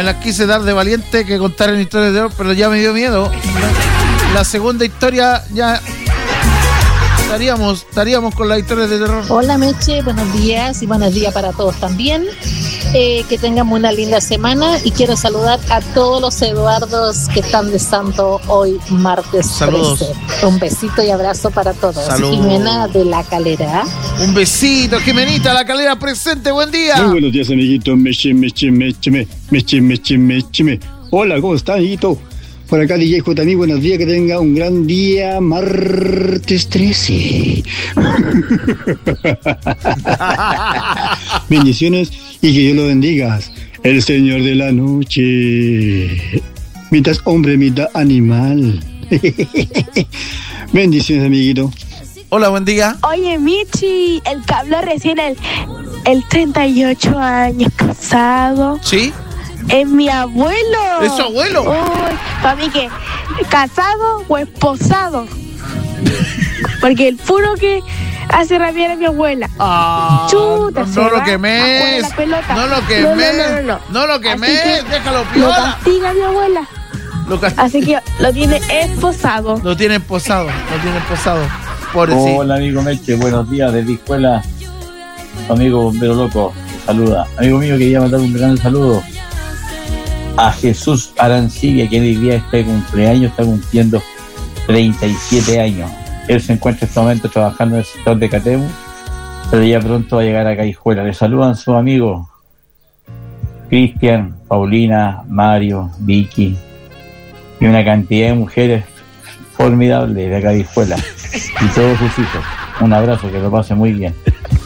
las quise dar de valiente que contar en historias de terror, pero ya me dio miedo. La segunda historia ya estaríamos con las historias de terror. Hola Meche, buenos días y buenos días para todos también. Que tengamos una linda semana y quiero saludar a todos los Eduardos que están de santo hoy martes. Saludos. 13. Un besito y abrazo para todos. Saludos. Jimena de La Calera. Un besito, Jimenita, La Calera presente, buen día. Muy buenos días, amiguito. Meche. Hola, ¿cómo está, amiguito? Por acá, DJ J. Buenos días, que tenga un gran día, martes 13. Bendiciones y que Dios lo bendiga. El Señor de la noche. Mitad hombre, mitad animal. Bendiciones, amiguito. Hola, buen día. Oye, Michi, el que habló recién, el 38 años casado. ¿Sí? Es mi abuelo. ¿Es su abuelo? Uy, para mí que casado o esposado. Porque el puro que hace rabiar a mi abuela. Chuta, no lo quemes. No lo quemes. No lo quemes. Déjalo Lo piola. castiga mi abuela. Así que lo tiene esposado. Lo tiene esposado. Pobrecito. Hola, amigo Meche, buenos días desde escuela. Tu amigo Bombero Loco, te saluda. Amigo mío, quería mandar un gran saludo a Jesús Arancibia, que hoy día está de cumpleaños, está cumpliendo 37 años. Él se encuentra en este momento trabajando en el sector de Catemu, pero ya pronto va a llegar a Caijuela. Le saludan sus amigos Cristian, Paulina, Mario, Vicky y una cantidad de mujeres formidables de Caijuela y todos sus hijos. Un abrazo, que lo pase muy bien.